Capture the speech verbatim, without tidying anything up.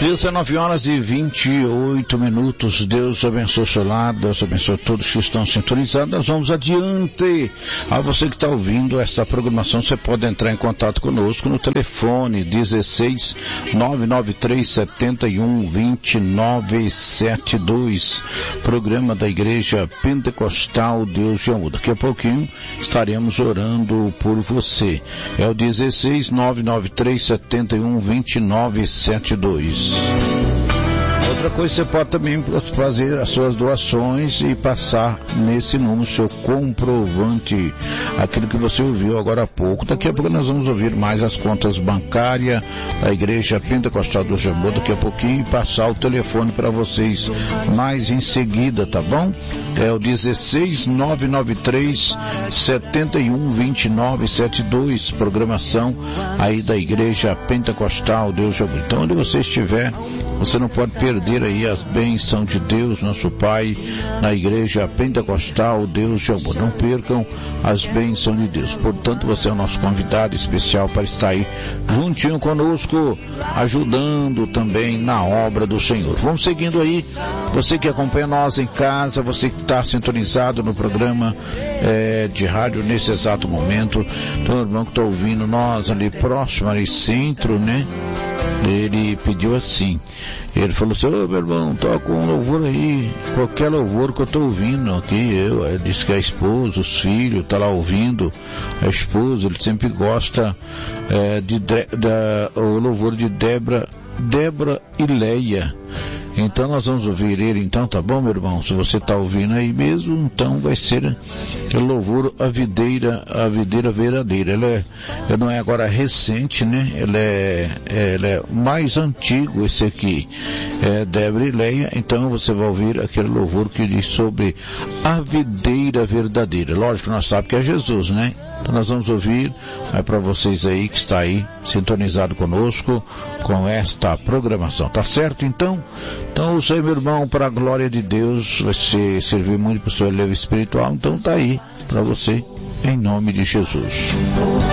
dezenove horas e vinte e oito minutos. Deus abençoe o seu lar, Deus abençoe todos que estão sintonizados. Nós vamos adiante. A você que está ouvindo esta programação, você pode entrar em contato conosco no telefone dezesseis, nove nove três sete um, dois nove sete dois. Programa da Igreja Pentecostal Deus de Amor. Daqui a pouquinho estaremos orando por você. É o dezesseis, nove nove três sete um, dois nove sete dois. Outra coisa, você pode também fazer as suas doações e passar nesse número seu comprovante, aquilo que você ouviu agora há pouco. Daqui a pouco nós vamos ouvir mais as contas bancárias da Igreja Pentecostal do Jamor, daqui a pouquinho, e passar o telefone para vocês mais em seguida, tá bom? É o dezesseis, nove nove três sete um, dois nove sete dois, programação aí da Igreja Pentecostal Deus Jamor. Então, onde você estiver, você não pode perder aí as bênçãos de Deus, nosso Pai, na Igreja Pentecostal Deus de Amor. Não percam as bênçãos de Deus. Portanto, você é o nosso convidado especial para estar aí juntinho conosco, ajudando também na obra do Senhor. Vamos seguindo aí. Você que acompanha nós em casa, você que está sintonizado no programa é, de rádio nesse exato momento, então o irmão que está ouvindo nós ali próximo, ali centro, né? Ele pediu assim, ele falou assim: ô, meu irmão, toca um louvor aí, qualquer louvor que eu estou ouvindo aqui. Eu, ele disse que a esposa, os filhos, tá lá ouvindo, a esposa, ele sempre gosta é, de, de, da, o louvor de Débora, Débora e Leia. Então nós vamos ouvir ele, então, tá bom, meu irmão? Se você está ouvindo aí mesmo, então vai ser o louvor A Videira, a Videira Verdadeira. Ela, é, ela não é agora recente, né? Ela é, ela é mais antigo, esse aqui, é Débora e Leia. Então você vai ouvir aquele louvor que diz sobre a videira verdadeira. Lógico que nós sabemos que é Jesus, né? Então nós vamos ouvir, é para vocês aí que está aí sintonizado conosco com esta programação, tá certo? Então, então você, meu irmão, para a glória de Deus, vai ser, servir muito para o seu elevador espiritual. Então tá aí para você, em nome de Jesus.